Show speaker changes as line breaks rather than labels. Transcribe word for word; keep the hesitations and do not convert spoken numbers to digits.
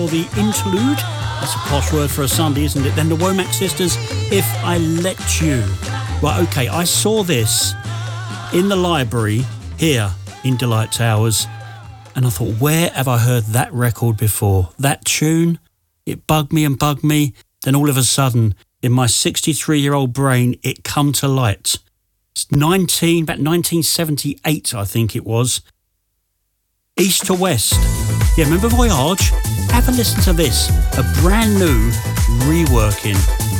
Or the interlude, that's a posh word for a Sunday, isn't it? Then the Womack Sisters, If I Let You. Right, okay, I saw this in the library here in Delight Towers, and I thought, where have I heard that record before? That tune, it bugged me and bugged me. Then all of a sudden, in my sixty-three-year-old brain, it come to light. It's nineteen, about nineteen seventy-eight, I think it was. East to West. Yeah, remember Voyage? Have a listen to this. A brand new reworking.